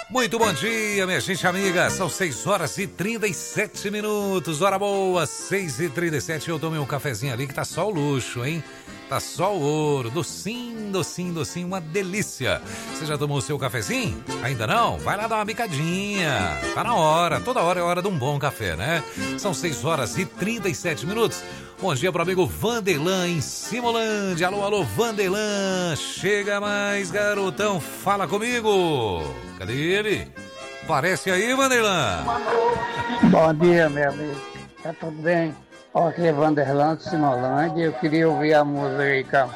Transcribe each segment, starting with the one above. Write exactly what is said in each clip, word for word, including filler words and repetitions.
Muito bom dia, minha gente amiga. São seis horas e trinta e sete minutos. Hora boa, seis e trinta e sete. Eu tomei um cafezinho ali que tá só o luxo, hein? Tá só o ouro. Docinho, docinho, docinho. Uma delícia. Você já tomou o seu cafezinho? Ainda não? Vai lá dar uma bicadinha. Tá na hora. Toda hora é hora de um bom café, né? São seis horas e trinta e sete minutos. Bom dia pro amigo Vanderlan em Simolândia. Alô, alô, Vanderlan. Chega mais, garotão. Fala comigo. Cadê ele? Aparece aí, Vanderlan. Bom dia, meu amigo. Tá tudo bem? Ó, aqui é Vanderlan de Simolândia. Eu queria ouvir a música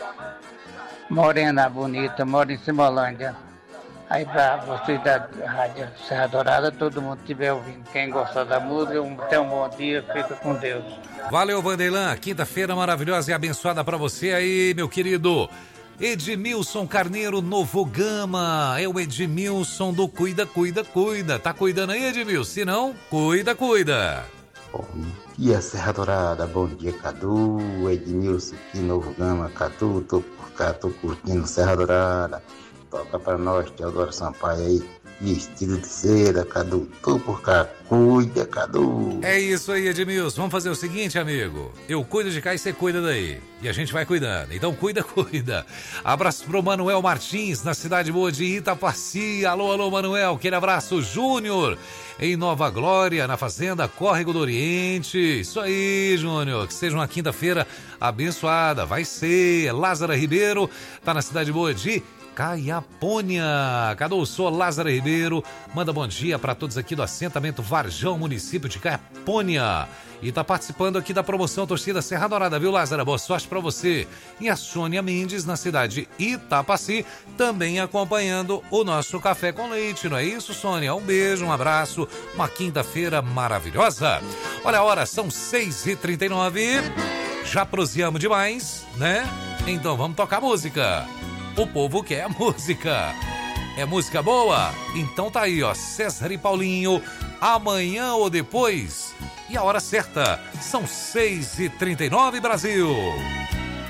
Morena Bonita, mora em Simolândia. Aí pra vocês da Rádio Serra Dourada, todo mundo que estiver ouvindo, quem gostar da música, um, tenha um bom dia, fica com Deus. Valeu, Vanderlan. Quinta-feira maravilhosa e abençoada pra você aí, meu querido. Edmilson Carneiro, Novo Gama. É o Edmilson do Cuida, Cuida, Cuida. Tá cuidando aí, Edmilson? Se não, cuida, cuida. Bom dia, Serra Dourada. Bom dia, Cadu. Edmilson aqui, Novo Gama. Cadu, tô por cá, tô curtindo Serra Dourada. Toca pra nós, Teodoro Sampaio aí, vestido de seda, Cadu, tô por cá, cuida, Cadu. É isso aí, Edmilson, vamos fazer o seguinte, amigo, eu cuido de cá e você cuida daí, e a gente vai cuidando, então cuida, cuida. Abraço pro Manuel Martins, na cidade boa de Itapaci, alô, alô, Manuel, aquele abraço, Júnior, em Nova Glória, na fazenda Córrego do Oriente, isso aí, Júnior, que seja uma quinta-feira abençoada, vai ser. Lázara Ribeiro, tá na cidade boa de Caiapônia. Cadê o senhor Lázaro Ribeiro? Manda bom dia para todos aqui do assentamento Varjão, município de Caiapônia. E tá participando aqui da promoção Torcida Serra Dourada, viu, Lázaro? Boa sorte para você. E a Sônia Mendes, na cidade de Itapaci, também acompanhando o nosso Café com Leite, não é isso, Sônia? Um beijo, um abraço, uma quinta-feira maravilhosa. Olha a hora, são seis e trinta e nove. Já proseamos demais, né? Então vamos tocar música. O povo quer a música. É música boa? Então tá aí, ó. César e Paulinho, amanhã ou depois. E a hora certa, são seis e trinta e nove, Brasil.